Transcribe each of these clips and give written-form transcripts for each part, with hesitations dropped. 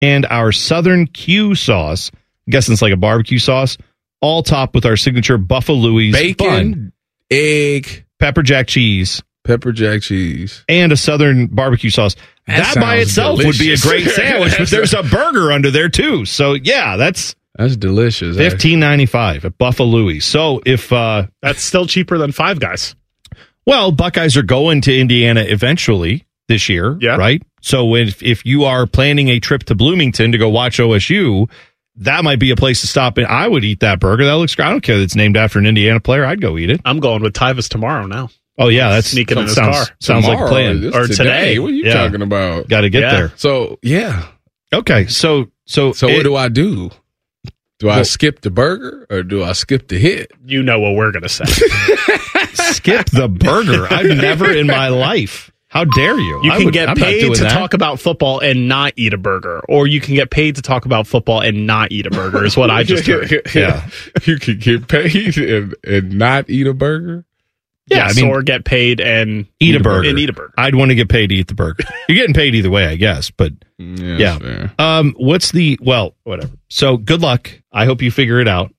and our Southern Q sauce. I'm guessing it's like a barbecue sauce. All topped with our signature Buffalo Louis bacon, bun, egg, pepper jack cheese, and a Southern barbecue sauce. That by itself delicious. would be a great sandwich, but there's a burger under there too. So yeah, that's delicious. $15.95 at Buffalo Louis. So if that's still cheaper than Five Guys. Well, Buckeyes are going to Indiana eventually this year, right? So if you are planning a trip to Bloomington to go watch OSU, that might be a place to stop in. I would eat that burger. That looks great. I don't care that it's named after an Indiana player. I'd go eat it. I'm going with Tyvus tomorrow now. Oh, yeah. That's sneaking in his car. Sounds like a plan. Or today. What are you talking about? Got to get there. So, yeah. Okay. So what do I do? Do I skip the burger or do I skip the hit? You know what we're going to say. Skip the burger. I've never in my life. How dare you? You can get paid to talk about football and not eat a burger. Or you can get paid to talk about football and not eat a burger is what I just heard. Yeah. You can get paid and not eat a burger? Yeah, yes, or get paid and eat a burger. I'd want to get paid to eat the burger. You're getting paid either way, I guess. But yeah. Fair. Whatever. So good luck. I hope you figure it out.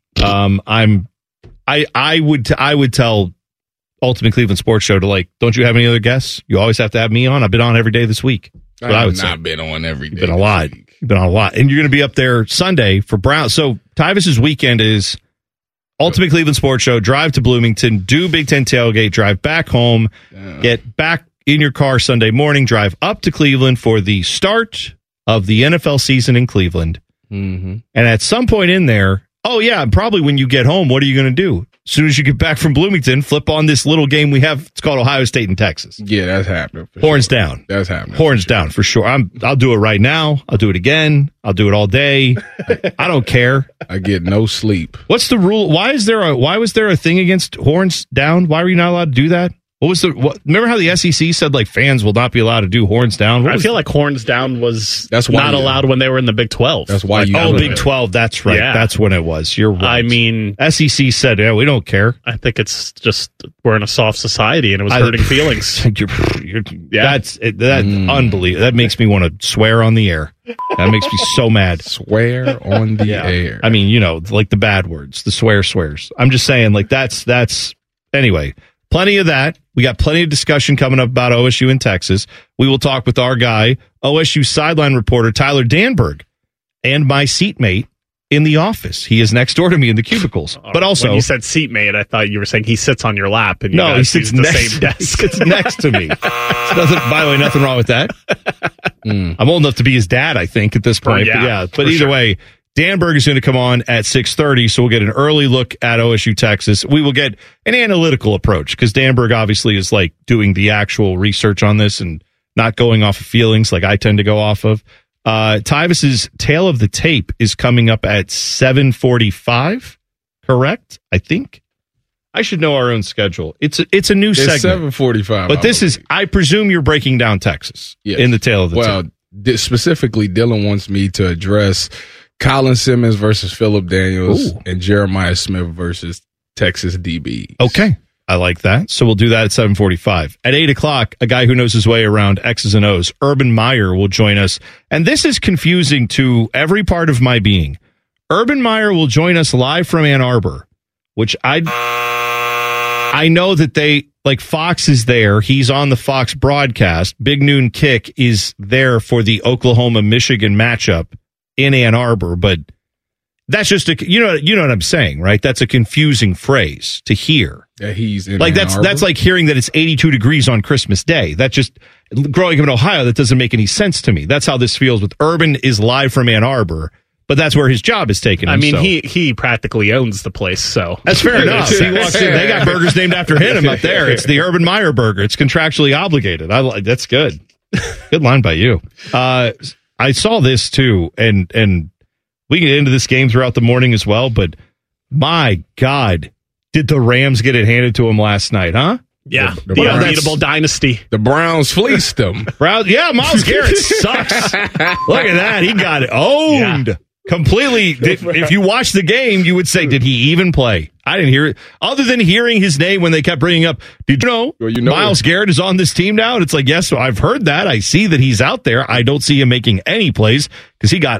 I would tell Ultimate Cleveland Sports Show to don't you have any other guests? You always have to have me on. I've been on every day this week. I've not been on every day. You've been a lot. You've been on a lot. And you're going to be up there Sunday for Brown. So Tyvus's weekend is Ultimate Cleveland Sports Show, drive to Bloomington, do Big Ten tailgate, drive back home, get back in your car Sunday morning, drive up to Cleveland for the start of the NFL season in Cleveland. Mm-hmm. And at some point in there, probably when you get home, what are you going to do? As soon as you get back from Bloomington, flip on this little game we have. It's called Ohio State and Texas. Yeah, that's happening. Horns down. That's happening. Horns down for sure. I'll do it right now. I'll do it again. I'll do it all day. I don't care. I get no sleep. What's the rule? Why was there a thing against horns down? Why were you not allowed to do that? Remember how the SEC said fans will not be allowed to do horns down? I feel like horns down was not allowed when they were in the Big 12. That's why Big 12. That's right. Yeah. That's when it was. You're right. I mean, SEC said, we don't care. I think it's just we're in a soft society and it was hurting feelings. That's unbelievable. That makes me want to swear on the air. That makes me so mad. Swear on the air. I mean, the bad words, the swears. I'm just saying, that's anyway. Plenty of that. We got plenty of discussion coming up about OSU in Texas. We will talk with our guy, OSU sideline reporter Tyler Danberg, and my seatmate in the office. He is next door to me in the cubicles. But also, when you said seatmate, I thought you were saying he sits on your lap and he sits the same desk. He sits next to me. By the way, nothing wrong with that. I'm old enough to be his dad, I think, at this point. But either way, Danberg is going to come on at 6:30, so we'll get an early look at OSU Texas. We will get an analytical approach because Danberg obviously is doing the actual research on this and not going off of feelings like I tend to go off of. Tyvus's Tale of the Tape is coming up at 7:45, correct? I think. I should know our own schedule. It's a new segment. It's 7:45. But this is, I presume you're breaking down Texas in the Tale of the Tape. Well, specifically, Dylan wants me to address Colin Simmons versus Phillip Daniels and Jeremiah Smith versus Texas DB. Okay. I like that. So we'll do that at 7:45. At 8 o'clock, a guy who knows his way around X's and O's, Urban Meyer, will join us. And this is confusing to every part of my being. Urban Meyer will join us live from Ann Arbor, which I know that Fox is there. He's on the Fox broadcast. Big Noon Kick is there for the Oklahoma-Michigan matchup in Ann Arbor, but that's just you know what I'm saying, right? That's a confusing phrase to hear. That he's in that's like hearing that it's 82 degrees on Christmas Day. That just, growing up in Ohio, that doesn't make any sense to me. That's how this feels with Urban is live from Ann Arbor, but that's where his job is taking him. I mean, he practically owns the place, so that's fair enough. He walks in, they got burgers named after him up there. It's the Urban Meyer burger. It's contractually obligated. That's good. Good line by you. I saw this too, and we can get into this game throughout the morning as well, but my God, did the Rams get it handed to them last night, huh? Yeah, the unbeatable dynasty. The Browns fleeced them. Myles Garrett sucks. Look at that. He got owned. Yeah. Completely. If you watch the game, you would say, did he even play? I didn't hear it. Other than hearing his name when they kept bringing up, did you know, Myles Garrett is on this team now? And it's yes, I've heard that. I see that he's out there. I don't see him making any plays because he got